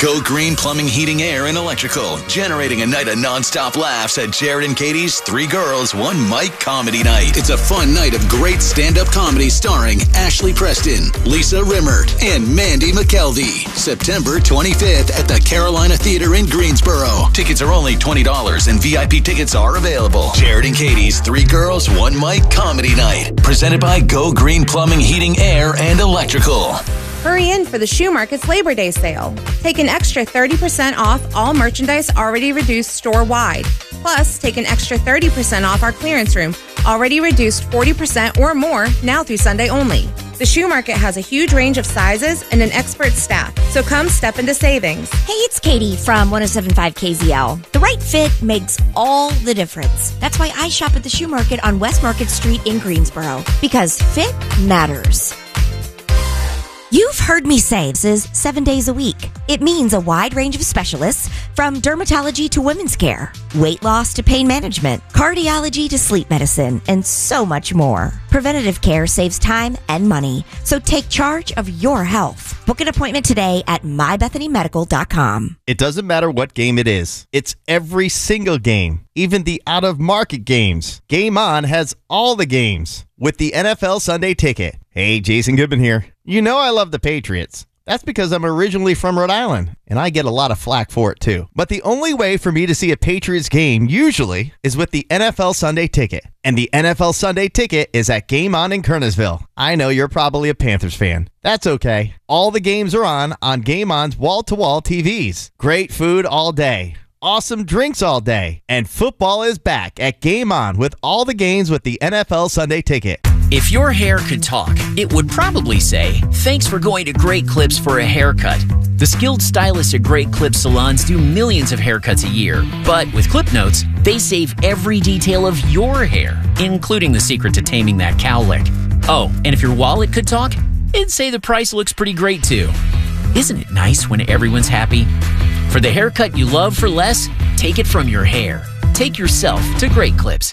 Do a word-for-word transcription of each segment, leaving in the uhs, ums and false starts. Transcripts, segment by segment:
Go Green Plumbing, Heating, Air, and Electrical, generating a night of nonstop laughs at Jared and Katie's Three Girls, One Mic Comedy Night. It's a fun night of great stand-up comedy starring Ashley Preston, Lisa Rimmert, and Mandy McKelvey. September twenty-fifth at the Carolina Theater in Greensboro. Tickets are only twenty dollars and V I P tickets are available. Jared and Katie's Three Girls, One Mic Comedy Night. Presented by Go Green Plumbing, Heating, Air, and Electrical. Hurry in for the Shoe Market's Labor Day sale. Take an extra thirty percent off all merchandise already reduced store-wide. Plus, take an extra thirty percent off our clearance room, already reduced forty percent or more now through Sunday only. The Shoe Market has a huge range of sizes and an expert staff, so come step into savings. Hey, it's Katie from one oh seven point five K Z L. The right fit makes all the difference. That's why I shop at the Shoe Market on West Market Street in Greensboro, because fit matters. You've heard me say this is seven days a week. It means a wide range of specialists, from dermatology to women's care, weight loss to pain management, cardiology to sleep medicine, and so much more. Preventative care saves time and money, so take charge of your health. Book an appointment today at my bethany medical dot com. It doesn't matter what game it is. It's every single game, even the out-of-market games. Game On has all the games with the N F L Sunday Ticket. Hey, Jason Goodman here. You know I love the Patriots. That's because I'm originally from Rhode Island, and I get a lot of flack for it too. But the only way for me to see a Patriots game usually is with the N F L Sunday Ticket. And the N F L Sunday Ticket is at Game On in Kernersville. I know you're probably a Panthers fan. That's okay. All the games are on on Game On's wall-to-wall T Vs. Great food all day. Awesome drinks all day. And football is back at Game On with all the games with the N F L Sunday Ticket. If your hair could talk, it would probably say, "Thanks for going to Great Clips for a haircut." The skilled stylists at Great Clips salons do millions of haircuts a year. But with Clip Notes, they save every detail of your hair, including the secret to taming that cowlick. Oh, and if your wallet could talk, it'd say the price looks pretty great too. Isn't it nice when everyone's happy? For the haircut you love for less, take it from your hair. Take yourself to Great Clips.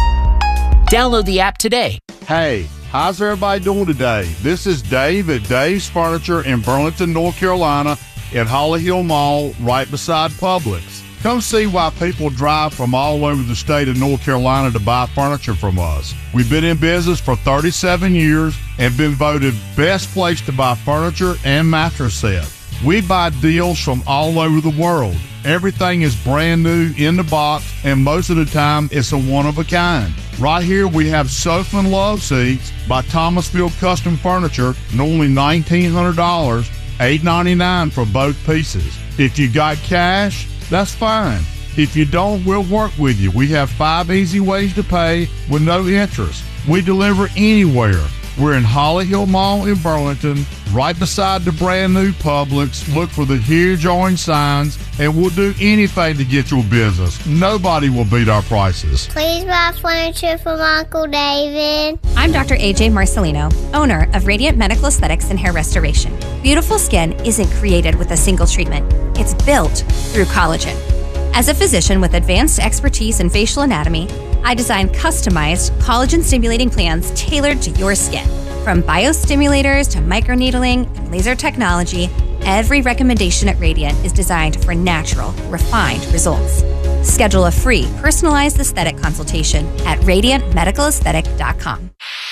Download the app today. Hey, how's everybody doing today? This is Dave at Dave's Furniture in Burlington, North Carolina at Holly Hill Mall right beside Publix. Come see why people drive from all over the state of North Carolina to buy furniture from us. We've been in business for thirty-seven years and been voted best place to buy furniture and mattress sets. We buy deals from all over the world. Everything is brand new in the box, and most of the time it's a one-of-a-kind. Right here we have Sofa and Love Seats by Thomasville Custom Furniture, and only nineteen hundred dollars, eight ninety-nine for both pieces. If you got cash, that's fine. If you don't, we'll work with you. We have five easy ways to pay with no interest. We deliver anywhere. We're in Holly Hill Mall in Burlington, right beside the brand new Publix. Look for the huge orange signs, and we'll do anything to get your business. Nobody will beat our prices. Please buy furniture from Uncle David. I'm Doctor A J Marcelino, owner of Radiant Medical Aesthetics and Hair Restoration. Beautiful skin isn't created with a single treatment. It's built through collagen. As a physician with advanced expertise in facial anatomy, I design customized collagen-stimulating plans tailored to your skin. From biostimulators to microneedling and laser technology, every recommendation at Radiant is designed for natural, refined results. Schedule a free, personalized aesthetic consultation at radiant medical aesthetic dot com.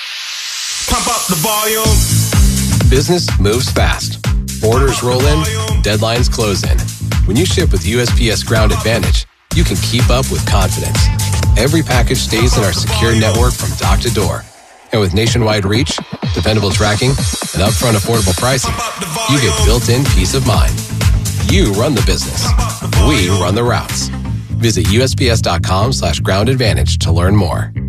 Pump up the volume. Business moves fast. Orders roll in, deadlines close in. When you ship with U S P S Ground Advantage, you can keep up with confidence. Every package stays in our secure network from dock to door. And with nationwide reach, dependable tracking, and upfront affordable pricing, you get built-in peace of mind. You run the business. We run the routes. Visit U S P S dot com slash ground advantage to learn more.